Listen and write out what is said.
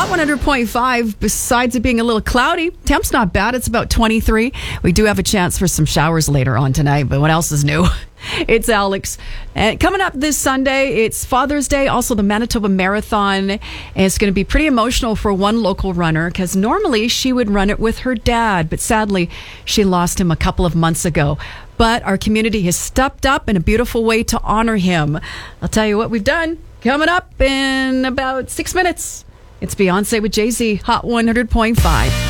Hot 100.5, besides it being a little cloudy, temp's not bad. It's about 23. We do have a chance for some showers later on tonight, but what else is new? It's Alex. And coming up this Sunday, it's Father's Day, also the Manitoba Marathon. And it's going to be pretty emotional for one local runner because normally she would run it with her dad, but sadly, she lost him a couple of months ago. But our community has stepped up in a beautiful way to honor him. I'll tell you what we've done. Coming up in about 6 minutes, it's Beyonce with Jay-Z, Hot 100.5.